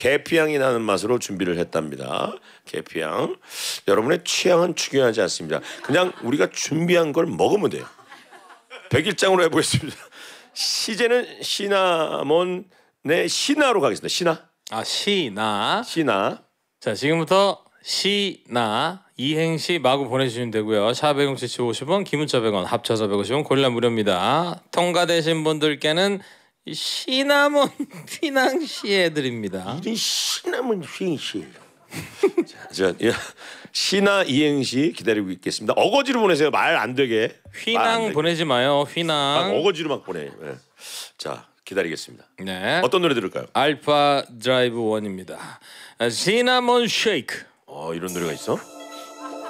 계피향이 나는 맛으로 준비를 했답니다. 계피향. 여러분의 취향은 중요하지 않습니다. 그냥 우리가 준비한 걸 먹으면 돼요. 100일장으로 해보겠습니다. 시제는 시나몬의 시나로 가겠습니다. 시나. 아, 시나. 시나. 자, 지금부터 시나 이행시 마구 보내주시면 되고요. 샵1077 50원, 기문자 100원, 합쳐서 150원, 골라 무료입니다. 통과되신 분들께는 시나몬 휘낭시 해드립니다. 이런 시나몬 휘낭시. 자, 시나 이행시 기다리고 있겠습니다. 어거지로 보내세요. 말 안 되게. 휘낭 보내지 마요. 휘낭. 어거지로 막 보내. 네. 자, 기다리겠습니다. 네. 어떤 노래 들을까요? 알파 드라이브 1입니다. 시나몬 쉐이크. 이런 노래가 있어?